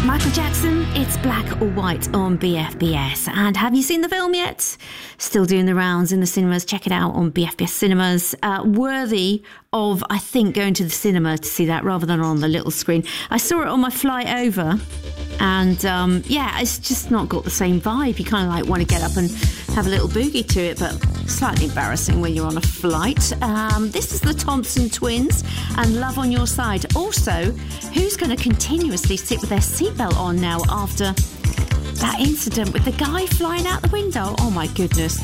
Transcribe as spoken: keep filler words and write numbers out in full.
Michael Jackson, It's Black or White on B F B S. And have you seen the film yet? Still doing the rounds in the cinemas. Check it out on B F B S Cinemas. Uh, worthy of, I think, going to the cinema to see that rather than on the little screen. I saw it on my flight over, and um, yeah, it's just not got the same vibe. You kind of like want to get up and have a little boogie to it, but slightly embarrassing when you're on a flight. Um, this is the Thompson Twins and Love on Your Side. Also, who's going to continuously sit with their seatbelt on now after that incident with the guy flying out the window? Oh my goodness.